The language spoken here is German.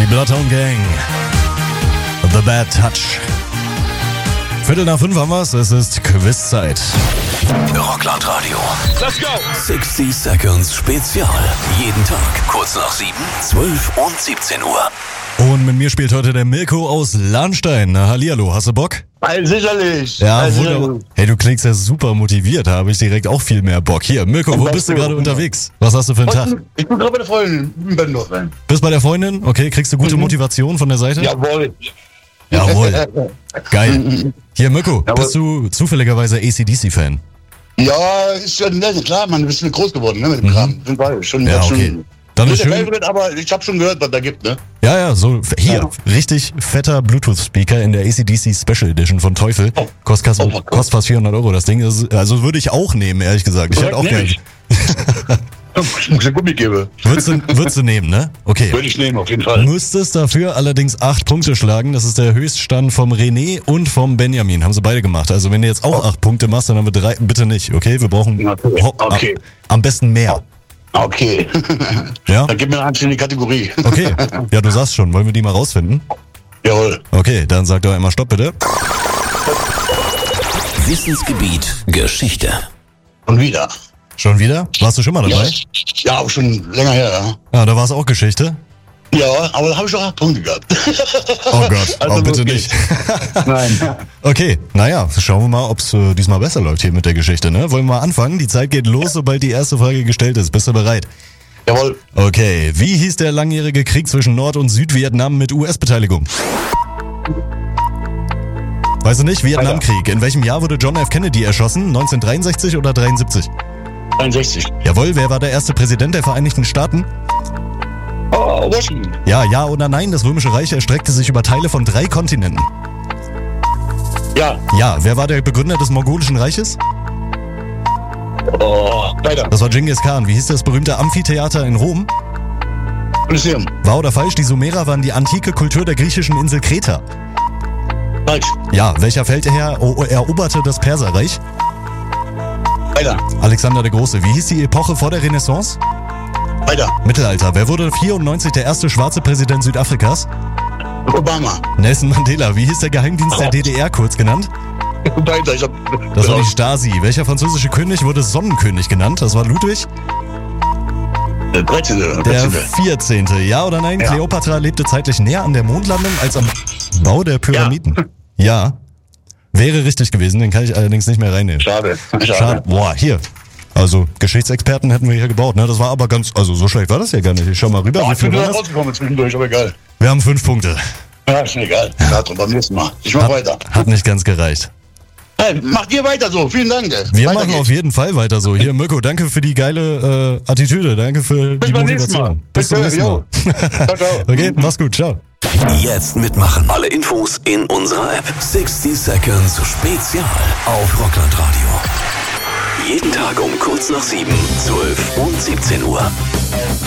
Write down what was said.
Bloodhound Gang. The Bad Touch. 4:45 haben wir's. Es ist Quizzeit. Rockland Radio. Let's go! 60 Seconds Spezial. Jeden Tag, kurz nach 7, 12 und 17 Uhr. Und mit mir spielt heute der Mirko aus Lahnstein. Na, hallihallo, hast du Bock? Sicherlich. Ja, wunderbar. Hey, du klingst ja super motiviert, da habe ich direkt auch viel mehr Bock. Hier, Mirko, wo bist du gerade unterwegs? Was hast du für einen Tag? Ich bin gerade bei der Freundin in Bendorf. Bist bei der Freundin? Okay, kriegst du gute Motivation von der Seite? Jawohl. Jawohl. Geil. Hier, Mirko, bist du zufälligerweise AC/DC-Fan? Ja, ist ja nett, klar, man, du bist groß geworden, ne, mit dem Kram. Schon, Ja, okay. Dann ist schön. Favorite, aber ich habe schon gehört, was da gibt, ne? Ja, so, hier, richtig fetter Bluetooth-Speaker in der AC/DC Special Edition von Teufel. Kostet fast 400 Euro, das Ding ist, also würde ich auch nehmen, ehrlich gesagt. Ich hätte auch gerne. Ich muss ein Gummi geben. Würdest du nehmen, ne? Okay. Würde ich nehmen, auf jeden Fall. Müsstest dafür allerdings 8 Punkte schlagen. Das ist der Höchststand vom René und vom Benjamin. Haben sie beide gemacht. Also wenn du jetzt auch 8 Punkte machst, dann haben wir 3. Bitte nicht, okay? Wir brauchen Okay. am besten mehr. Okay. Ja? Dann gib mir eine anständige Kategorie. Okay. Ja, du sagst schon. Wollen wir die mal rausfinden? Jawohl. Okay, dann sag doch einmal Stopp, bitte. Wissensgebiet Geschichte. Und wieder. Schon wieder? Warst du schon mal dabei? Ja, auch schon länger her, ja. Ja, da war es auch Geschichte. Ja, aber da habe ich schon 8 Punkte gehabt. Oh Gott, Also bitte los nicht. Nein. Okay, naja, schauen wir mal, ob es diesmal besser läuft hier mit der Geschichte, ne? Wollen wir mal anfangen? Die Zeit geht los, sobald die erste Frage gestellt ist. Bist du bereit? Jawohl. Okay, wie hieß der langjährige Krieg zwischen Nord- und Südvietnam mit US-Beteiligung? Weißt du nicht? Vietnamkrieg. In welchem Jahr wurde John F. Kennedy erschossen? 1963 oder 73? 63. Jawohl, wer war der erste Präsident der Vereinigten Staaten? Oh, Washington. Ja oder nein, das Römische Reich erstreckte sich über Teile von 3 Kontinenten. Ja. Ja, wer war der Begründer des Mongolischen Reiches? Oh, weiter. Das war Genghis Khan. Wie hieß das berühmte Amphitheater in Rom? Kolosseum. Wahr oder falsch, die Sumerer waren die antike Kultur der griechischen Insel Kreta. Falsch. Ja, welcher Feldherr eroberte das Perserreich? Weiter. Alexander der Große. Wie hieß die Epoche vor der Renaissance? Weiter. Mittelalter. Wer wurde 94 der erste schwarze Präsident Südafrikas? Obama. Nelson Mandela. Wie hieß der Geheimdienst der DDR, kurz genannt? Weiter. Das war die Stasi. Welcher französische König wurde Sonnenkönig genannt? Das war Ludwig? Der 13. Der 14. Ja oder nein? Ja. Kleopatra lebte zeitlich näher an der Mondlandung als am Bau der Pyramiden. Ja. Wäre richtig gewesen, den kann ich allerdings nicht mehr reinnehmen. Schade. Boah, hier. Also, Geschichtsexperten hätten wir hier gebaut, ne? Das war aber also so schlecht war das ja gar nicht. Ich schau mal rüber. Ja, wie ich viel bin war da das? rausgekommen zwischendurch, aber egal. Wir haben 5 Punkte. Ja, ist mir egal. Ja, beim nächsten Mal. Ich mach weiter. Hat nicht ganz gereicht. Hey, macht ihr weiter so. Vielen Dank. Wir machen auf jeden Fall weiter so. Hier, Mirko, danke für die geile Attitüde. Danke für die Motivation. Bis zum nächsten Mal. Ciao, ciao. Okay, mach's gut. Ciao. Jetzt mitmachen. Alle Infos in unserer App. 60 Seconds Spezial auf Rockland Radio. Jeden Tag um kurz nach 7, 12 und 17 Uhr.